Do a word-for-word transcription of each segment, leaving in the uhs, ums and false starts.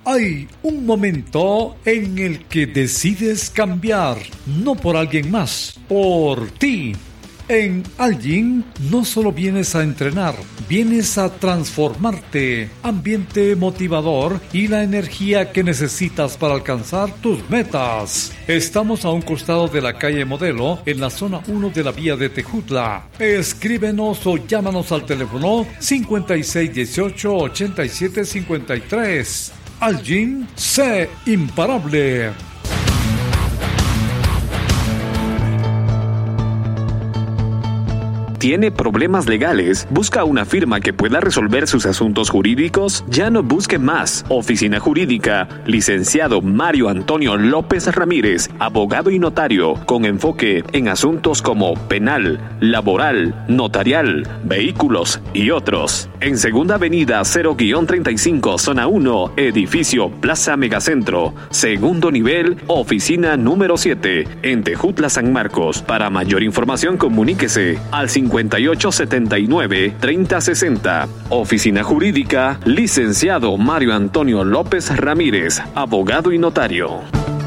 Hay un momento en el que decides cambiar, no por alguien más, por ti. En Algin no solo vienes a entrenar, vienes a transformarte, ambiente motivador y la energía que necesitas para alcanzar tus metas. Estamos a un costado de la calle Modelo, en la zona uno de la vía de Tejutla. Escríbenos o llámanos al teléfono cincuenta y seis dieciocho ochenta y siete cincuenta y tres. Algin, sé imparable. ¿Tiene problemas legales? ¿Busca una firma que pueda resolver sus asuntos jurídicos? Ya no busque más. Oficina Jurídica, licenciado Mario Antonio López Ramírez, abogado y notario, con enfoque en asuntos como penal, laboral, notarial, vehículos y otros. En Segunda Avenida cero treinta y cinco, Zona uno, Edificio Plaza Megacentro, segundo nivel, oficina número siete, en Tejutla, San Marcos. Para mayor información, comuníquese al cincuenta y ocho setenta y nueve treinta sesenta. Oficina Jurídica, licenciado Mario Antonio López Ramírez, abogado y notario.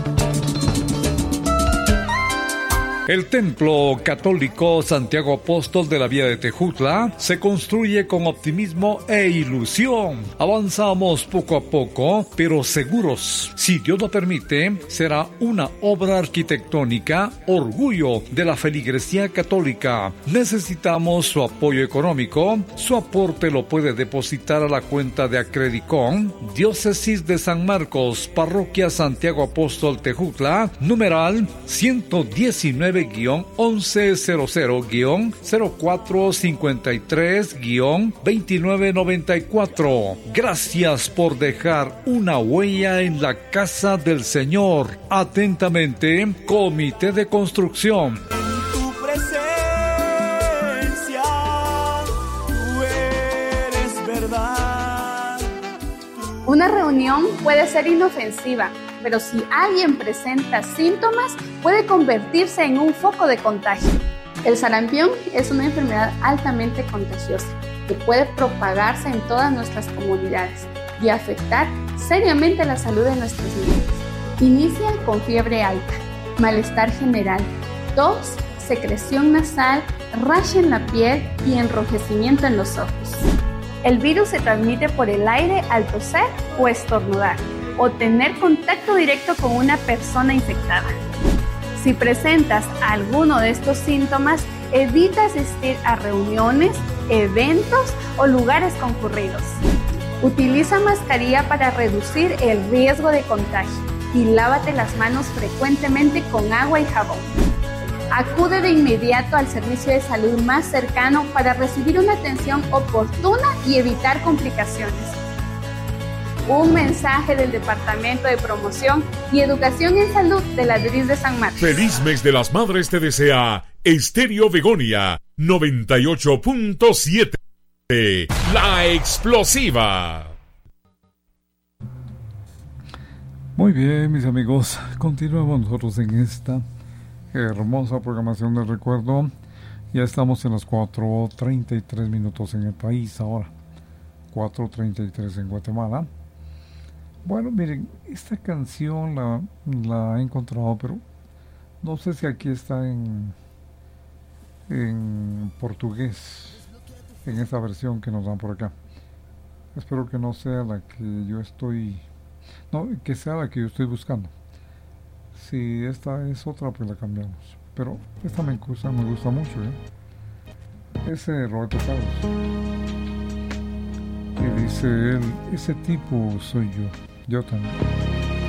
El Templo Católico Santiago Apóstol de la Vía de Tejutla se construye con optimismo e ilusión. Avanzamos poco a poco, pero seguros. Si Dios lo permite, será una obra arquitectónica, orgullo de la feligresía católica. Necesitamos su apoyo económico. Su aporte lo puede depositar a la cuenta de Acredicon, Diócesis de San Marcos, Parroquia Santiago Apóstol Tejutla, numeral ciento diecinueve once cero cero cero cuatro cincuenta y tres veintinueve noventa y cuatro. Gracias por dejar una huella en la casa del Señor. Atentamente, Comité de Construcción. En tu presencia, tú eres verdad. Una reunión puede ser inofensiva, pero si alguien presenta síntomas, puede convertirse en un foco de contagio. El sarampión es una enfermedad altamente contagiosa que puede propagarse en todas nuestras comunidades y afectar seriamente la salud de nuestros niños. Inicia con fiebre alta, malestar general, tos, secreción nasal, rash en la piel y enrojecimiento en los ojos. El virus se transmite por el aire al toser o estornudar, o tener contacto directo con una persona infectada. Si presentas alguno de estos síntomas, evita asistir a reuniones, eventos o lugares concurridos. Utiliza mascarilla para reducir el riesgo de contagio y lávate las manos frecuentemente con agua y jabón. Acude de inmediato al servicio de salud más cercano para recibir una atención oportuna y evitar complicaciones. Un mensaje del Departamento de Promoción y Educación en Salud de la D R I S de San Marcos. Feliz Mes de las Madres te desea Estéreo Begonia noventa y ocho punto siete. La Explosiva. Muy bien, mis amigos, continuamos nosotros en esta hermosa programación del recuerdo. Ya estamos en las cuatro treinta y tres minutos en el país ahora, cuatro treinta y tres en Guatemala. Bueno, miren, esta canción la, la he encontrado, pero no sé si aquí está en, en portugués, en esta versión que nos dan por acá. Espero que no sea la que yo estoy, no, que sea la que yo estoy buscando. Si esta es otra, pues la cambiamos. Pero esta me gusta, me gusta mucho, ¿eh? Ese Roberto Carlos. Y dice él, ese tipo soy yo. Yo también.